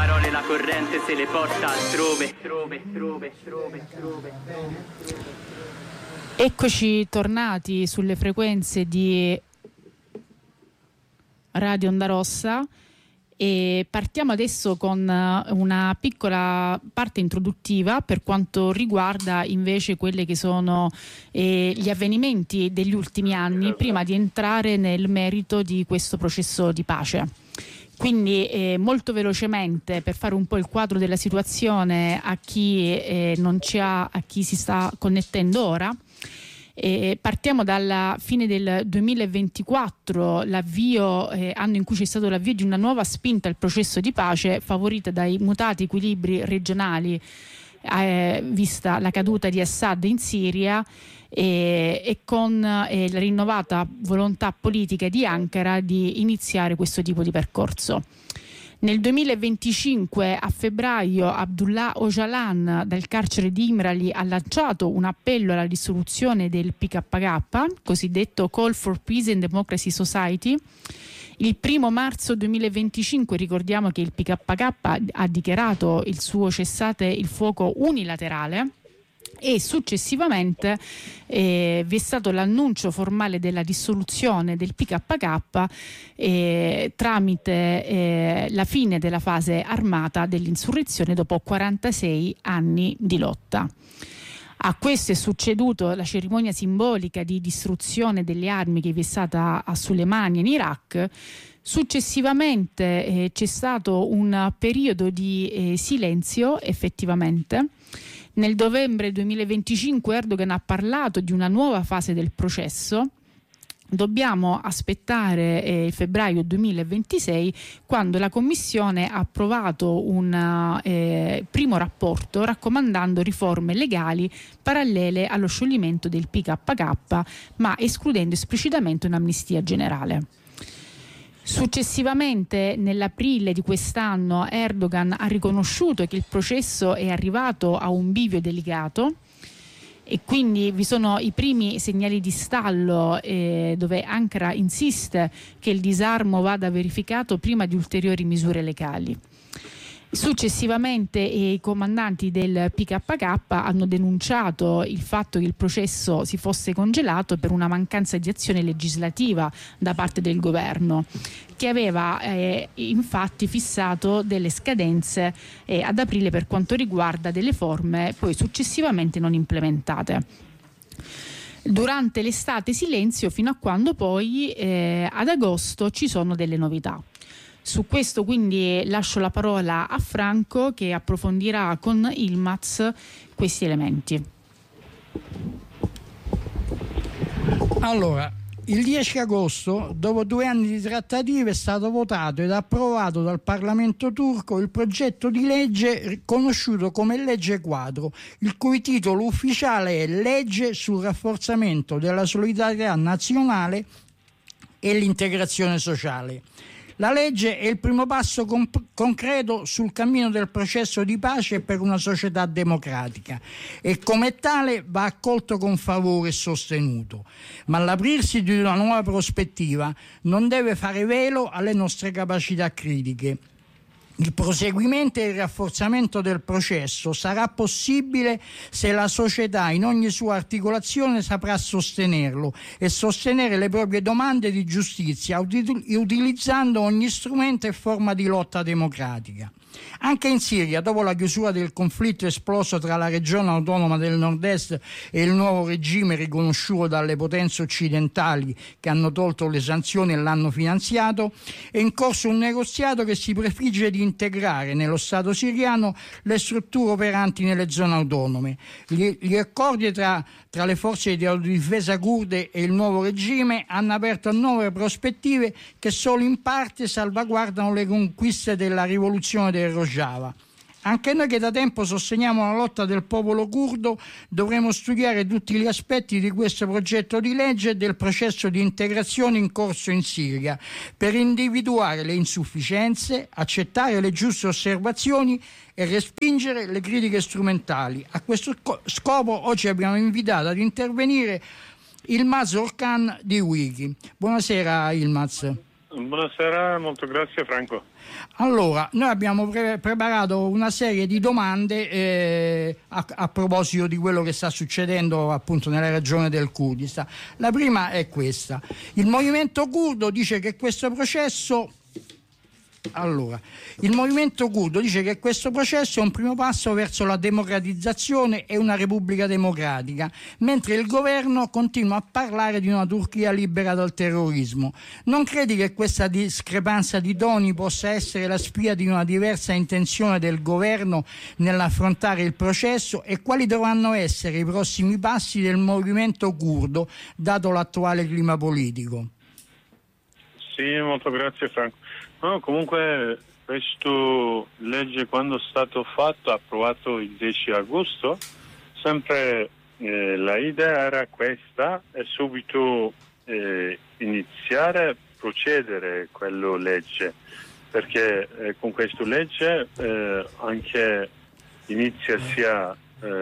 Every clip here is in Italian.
parole la corrente se le porta altrove. Eccoci tornati sulle frequenze di Radio Onda Rossa e partiamo adesso con una piccola parte introduttiva per quanto riguarda invece quelle che sono gli avvenimenti degli ultimi anni prima di entrare nel merito di questo processo di pace. Quindi molto velocemente, per fare un po' il quadro della situazione a chi non a chi si sta connettendo ora. Partiamo dalla fine del 2024, anno in cui c'è stato l'avvio di una nuova spinta al processo di pace favorita dai mutati equilibri regionali, vista la caduta di Assad in Siria e con la rinnovata volontà politica di Ankara di iniziare questo tipo di percorso. Nel 2025, a febbraio, Abdullah Öcalan dal carcere di Imrali ha lanciato un appello alla dissoluzione del PKK, cosiddetto Call for Peace and Democracy Society. Il 1 marzo 2025 ricordiamo che il PKK ha dichiarato il suo cessate il fuoco unilaterale e successivamente vi è stato l'annuncio formale della dissoluzione del PKK tramite la fine della fase armata dell'insurrezione dopo 46 anni di lotta. A questo è succeduto la cerimonia simbolica di distruzione delle armi che vi è stata a Soleimani in Iraq. Successivamente c'è stato un periodo di silenzio effettivamente. Nel novembre 2025 Erdogan ha parlato di una nuova fase del processo. Dobbiamo aspettare il febbraio 2026 quando la Commissione ha approvato un primo rapporto raccomandando riforme legali parallele allo scioglimento del PKK, ma escludendo esplicitamente un'amnistia generale. Successivamente, nell'aprile di quest'anno, Erdogan ha riconosciuto che il processo è arrivato a un bivio delicato e quindi vi sono i primi segnali di stallo dove Ankara insiste che il disarmo vada verificato prima di ulteriori misure legali. Successivamente i comandanti del PKK hanno denunciato il fatto che il processo si fosse congelato per una mancanza di azione legislativa da parte del governo, che aveva infatti fissato delle scadenze ad aprile per quanto riguarda delle forme poi successivamente non implementate. Durante l'estate silenzio fino a quando poi ad agosto ci sono delle novità. Su questo quindi lascio la parola a Franco che approfondirà con Yilmaz questi elementi. Allora, il 10 agosto, dopo 2 anni di trattative, è stato votato ed approvato dal Parlamento turco il progetto di legge conosciuto come legge quadro, il cui titolo ufficiale è Legge sul rafforzamento della solidarietà nazionale e l'integrazione sociale. La legge è il primo passo concreto sul cammino del processo di pace per una società democratica e come tale va accolto con favore e sostenuto. Ma l'aprirsi di una nuova prospettiva non deve fare velo alle nostre capacità critiche. Il proseguimento e il rafforzamento del processo sarà possibile se la società in ogni sua articolazione saprà sostenerlo e sostenere le proprie domande di giustizia utilizzando ogni strumento e forma di lotta democratica. Anche in Siria, dopo la chiusura del conflitto esploso tra la regione autonoma del nord-est e il nuovo regime riconosciuto dalle potenze occidentali che hanno tolto le sanzioni e l'hanno finanziato, è in corso un negoziato che si prefigge di integrare nello Stato siriano le strutture operanti nelle zone autonome. Gli accordi tra le forze di autodifesa curde e il nuovo regime hanno aperto nuove prospettive che solo in parte salvaguardano le conquiste della rivoluzione del Rojava. Anche noi che da tempo sosteniamo la lotta del popolo curdo dovremo studiare tutti gli aspetti di questo progetto di legge e del processo di integrazione in corso in Siria per individuare le insufficienze, accettare le giuste osservazioni e respingere le critiche strumentali. A questo scopo oggi abbiamo invitato ad intervenire Yilmaz Orkan di Wiki. Buonasera Yilmaz. Buonasera, molto grazie Franco. Allora, noi abbiamo preparato una serie di domande a proposito di quello che sta succedendo appunto nella regione del Kurdistan. La prima è questa: il movimento curdo dice che questo processo è un primo passo verso la democratizzazione e una repubblica democratica, mentre il governo continua a parlare di una Turchia libera dal terrorismo. Non credi che questa discrepanza di toni possa essere la spia di una diversa intenzione del governo nell'affrontare il processo, e quali dovranno essere i prossimi passi del movimento curdo dato l'attuale clima politico? Sì, molto grazie Franco. No, comunque questo legge, quando è stato fatto, approvato il 10 agosto, sempre la idea era questa, e subito iniziare a procedere quello legge, perché con questo legge anche inizia sia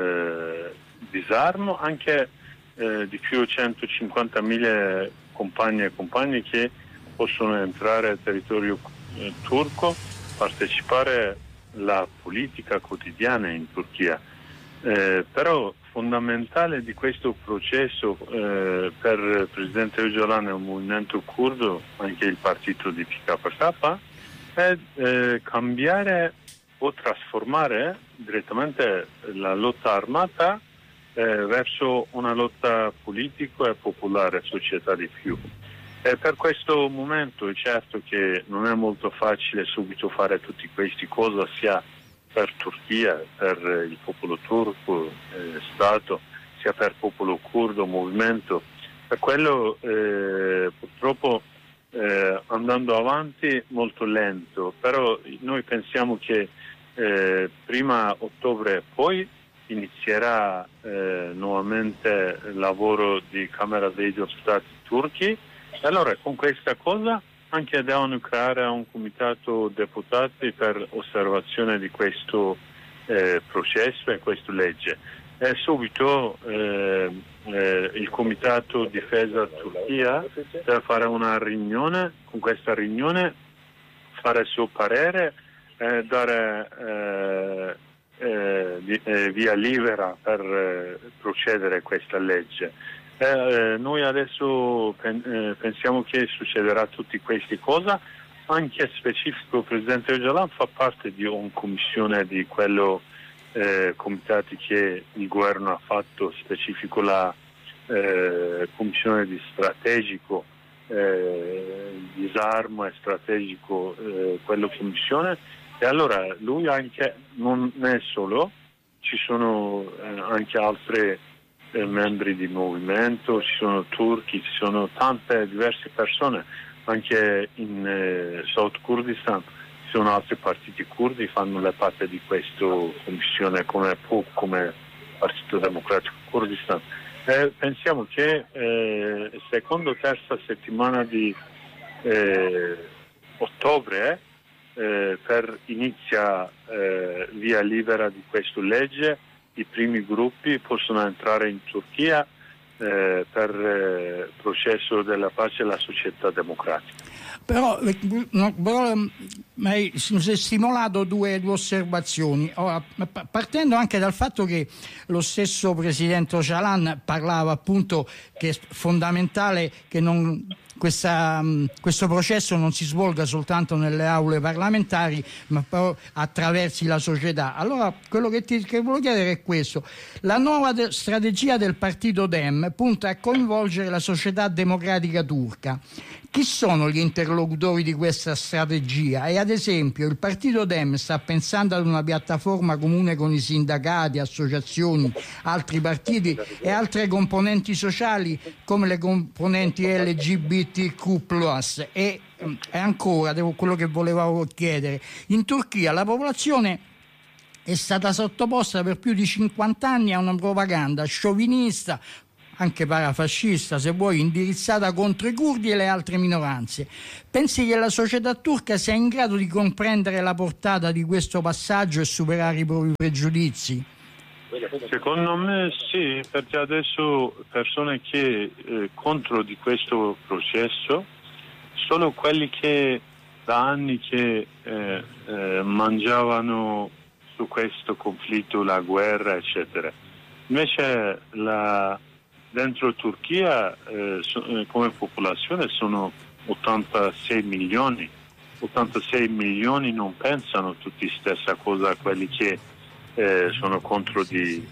disarmo, anche di più 150.000 compagni e compagni che possono entrare al territorio turco, partecipare alla politica quotidiana in Turchia. Però fondamentale di questo processo per il presidente Öcalan e il movimento curdo, anche il partito di PKK, è cambiare o trasformare direttamente la lotta armata verso una lotta politica e popolare, società di più. E per questo momento è certo che non è molto facile subito fare tutte queste cose, sia per Turchia, per il popolo turco, Stato, sia per il popolo curdo, movimento. Per quello purtroppo andando avanti molto lento, però noi pensiamo che prima ottobre poi inizierà nuovamente il lavoro di Camera dei Deputati turchi. Allora con questa cosa anche devono creare un comitato deputati per osservazione di questo processo e questa legge. E subito il comitato difesa Turchia deve fare una riunione, con questa riunione fare il suo parere e dare via libera per procedere a questa legge. Noi adesso pensiamo che succederà tutte queste cose, anche specifico il presidente Öcalan fa parte di una commissione di quello comitati che il governo ha fatto, specifico la commissione di strategico disarmo e strategico quello commissione, e allora lui anche non è solo, ci sono anche altri membri di movimento, ci sono turchi, ci sono tante diverse persone, anche in South Kurdistan ci sono altri partiti curdi che fanno la parte di questa commissione come PUK, come Partito Democratico Kurdistan. Pensiamo che secondo terza settimana di ottobre per inizia via libera di questa legge, i primi gruppi possono entrare in Turchia per il processo della pace e la società democratica. Però mi si è stimolato due osservazioni. Partendo anche dal fatto che lo stesso presidente Öcalan parlava appunto che è fondamentale che questo processo non si svolga soltanto nelle aule parlamentari, ma però attraversi la società. Allora quello che voglio chiedere è questo: la nuova strategia del partito Dem punta a coinvolgere la società democratica turca. Chi sono gli interlocutori di questa strategia? E ad esempio il partito Dem sta pensando ad una piattaforma comune con i sindacati, associazioni, altri partiti e altre componenti sociali come le componenti LGBTQ+. E ancora quello che volevo chiedere: in Turchia la popolazione è stata sottoposta per più di 50 anni a una propaganda sciovinista, anche parafascista se vuoi, indirizzata contro i curdi e le altre minoranze. Pensi che la società turca sia in grado di comprendere la portata di questo passaggio e superare i propri pregiudizi? Secondo me sì, perché adesso persone che contro di questo processo solo quelli che da anni che mangiavano su questo conflitto, la guerra, eccetera. Invece dentro Turchia come popolazione sono 86 milioni. 86 milioni non pensano tutti stessa cosa a quelli che sono contro il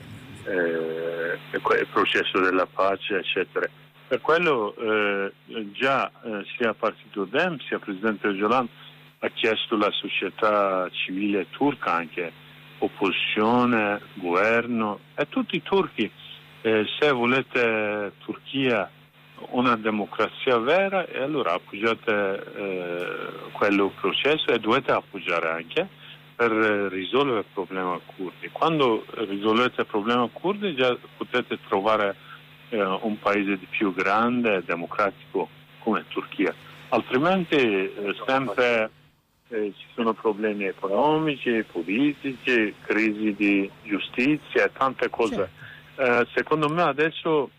processo della pace, eccetera. Per quello già sia Partito Dem sia Presidente Öcalan ha chiesto alla società civile turca, anche opposizione, governo e tutti i turchi, se volete Turchia una democrazia vera, e allora appoggiate quello processo e dovete appoggiare anche per risolvere il problema curdi. Quando risolvete il problema curdi già potete trovare un paese di più grande e democratico come Turchia. Altrimenti sempre ci sono problemi economici, politici, crisi di giustizia e tante cose. Secondo me adesso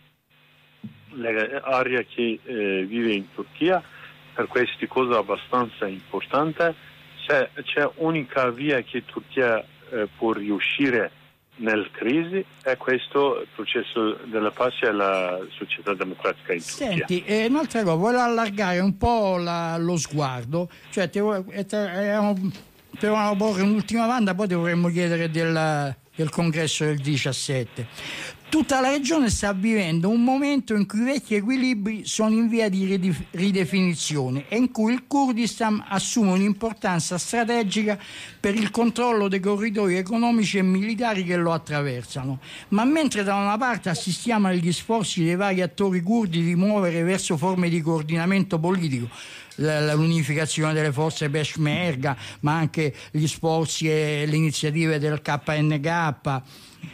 l'area che vive in Turchia, per queste cose abbastanza importanti, c'è unica via che Turchia può riuscire nel crisi, è questo il processo della pace e la società democratica in Turchia. Senti, un'altra cosa, voglio allargare un po' lo sguardo, cioè ti volevamo porre un'ultima domanda, poi ti vorremmo chiedere del congresso del 17. Tutta la regione sta vivendo un momento in cui i vecchi equilibri sono in via di ridefinizione e in cui il Kurdistan assume un'importanza strategica per il controllo dei corridoi economici e militari che lo attraversano. Ma mentre da una parte assistiamo agli sforzi dei vari attori curdi di muovere verso forme di coordinamento politico, l'unificazione delle forze Peshmerga, ma anche gli sforzi e le iniziative del KNK,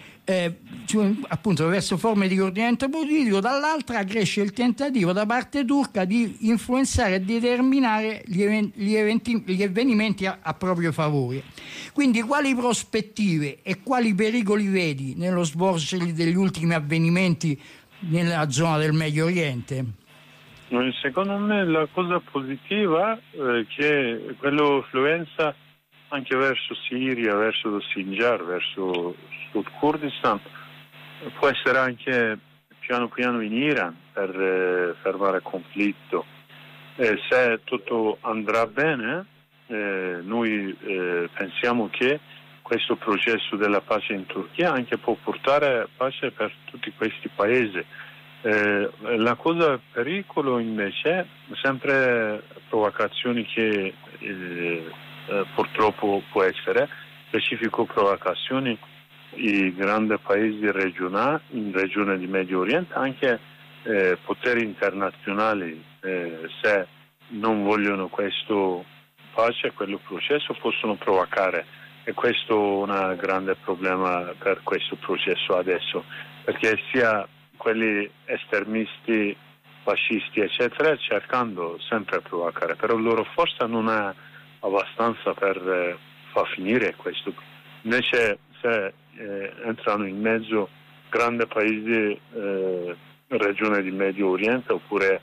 appunto verso forme di coordinamento politico, dall'altra cresce il tentativo da parte turca di influenzare e determinare gli avvenimenti a proprio favore. Quindi quali prospettive e quali pericoli vedi nello svolgersi degli ultimi avvenimenti nella zona del Medio Oriente? Secondo me la cosa positiva è che quell'influenza anche verso Siria, verso lo Sinjar, verso Sud Kurdistan, può essere anche piano piano in Iran per fermare il conflitto. Se tutto andrà bene, noi pensiamo che questo processo della pace in Turchia anche può portare pace per tutti questi paesi. La cosa pericolo invece sempre provocazioni che purtroppo può essere specifico provocazioni i grandi paesi regionali in regione di Medio Oriente, anche poteri internazionali se non vogliono questo pace, quello processo, possono provocare, e questo è un grande problema per questo processo adesso, perché sia quelli estremisti, fascisti eccetera cercando sempre di provocare, però la loro forza non è abbastanza per far finire questo. Invece se entrano in mezzo grandi paesi regione di Medio Oriente oppure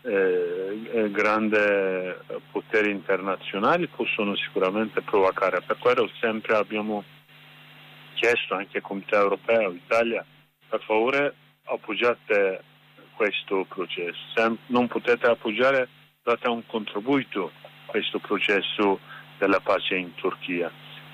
grandi poteri internazionali possono sicuramente provocare. Per quello sempre abbiamo chiesto anche al Comitè Europeo, Italia, per favore appoggiate questo processo. Se non potete appoggiare, date un contributo a questo processo della pace in Turchia.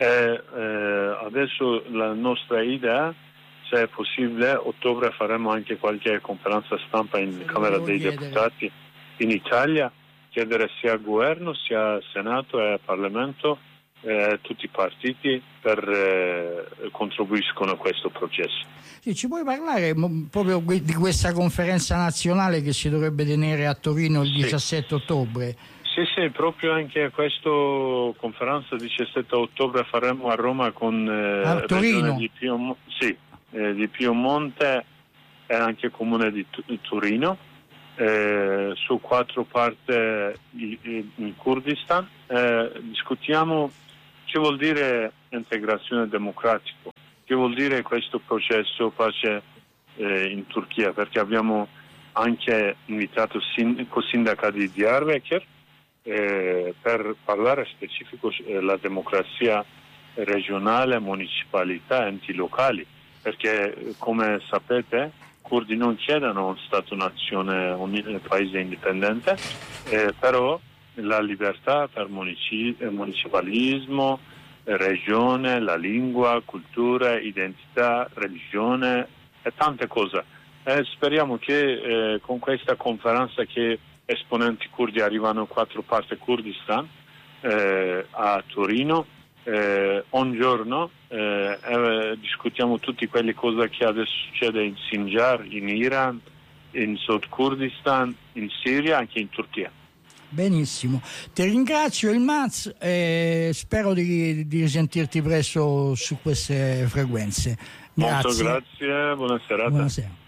Adesso la nostra idea, se è possibile, a ottobre faremo anche qualche conferenza stampa in Camera dei Deputati in Italia, chiedere sia al governo sia al Senato e al Parlamento tutti i partiti per contribuiscono a questo processo. Sì, ci puoi parlare proprio di questa conferenza nazionale che si dovrebbe tenere a Torino il 17 ottobre? Sì, proprio anche questa conferenza 17 ottobre faremo a Roma con Torino di Piemonte e anche Comune di Torino, su 4 parti in Kurdistan. Discutiamo che vuol dire integrazione democratica, che vuol dire questo processo pace in Turchia, perché abbiamo anche invitato il sindaco di Diyarbakir per parlare specifico la democrazia regionale, municipalità, enti locali, perché come sapete i curdi non chiedono un Stato-nazione, un paese indipendente, però la libertà per municipalismo, regione, la lingua, cultura, identità, religione e tante cose. Speriamo che con questa conferenza che esponenti curdi arrivano 4 parti Kurdistan a Torino, un giorno discutiamo tutte quelle cose che adesso succede in Sinjar, in Iran, in Sud Kurdistan, in Siria, anche in Turchia. Benissimo, ti ringrazio Ilmaz e spero di risentirti presto su queste frequenze. Grazie. Molto grazie, buona serata. Buonasera.